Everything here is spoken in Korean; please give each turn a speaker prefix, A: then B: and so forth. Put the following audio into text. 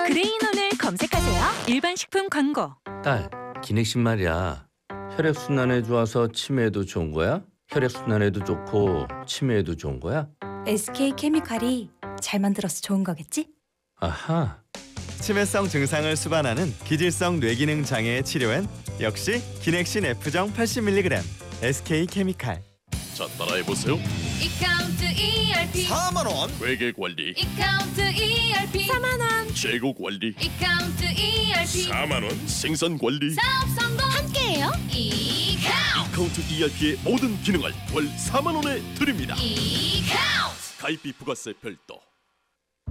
A: 그레인온을 검색하세요. 일반 식품 광고.
B: 딸, 기넥신 말이야. 혈액순환에 좋아서 치매에도 좋은 거야? 혈액순환에도 좋고 치매에도 좋은 거야?
C: SK케미칼이 잘 만들어서 좋은 거겠지?
B: 아하.
D: 치매성 증상을 수반하는 기질성 뇌기능 장애의 치료엔 역시 기넥신 F정 80mg SK케미칼.
E: 자, 따라해보세요.
F: 이카운트 ERP
D: 4만원.
E: 회계 관리,
F: 이카운트 ERP 4만원
E: 재고 관리,
F: 이카운트 ERP
E: 4만 원, 생산 관리.
F: 사업 성공 함께해요. 이카운트
E: 카운트 ERP의 모든 기능을 월 4만 원에 드립니다.
F: 이카운트
E: 가입비 부가세 별도.